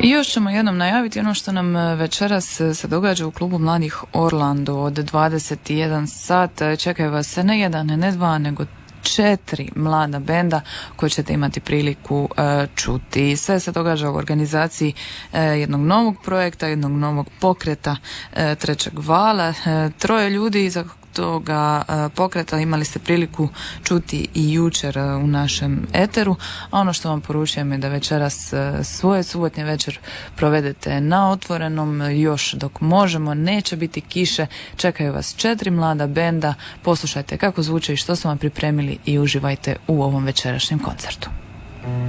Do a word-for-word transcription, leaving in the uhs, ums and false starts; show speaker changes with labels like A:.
A: I još ćemo jednom najaviti ono što nam večeras se događa u klubu Mladih Orlando od dvadeset jedan sat. Čekaju vas ne jedan, ne dva, nego četiri mlada benda koje ćete imati priliku uh, čuti. Sve se događa u organizaciji uh, jednog novog projekta, jednog novog pokreta uh, trećeg vala. Uh, troje ljudi iza toga uh, pokreta imali ste priliku čuti i jučer uh, u našem eteru, a ono što vam poručujem je da večeras uh, svoje subotnje večer provedete na otvorenom, još dok možemo, neće biti kiše, čekaju vas četiri mlada benda, poslušajte kako zvuče i što su vam pripremili i uživajte u ovom večerašnjem koncertu.